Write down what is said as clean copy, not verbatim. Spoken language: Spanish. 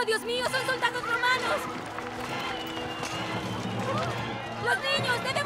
¡Oh, Dios mío! ¡Son soldados romanos! ¡Los niños! ¡Deben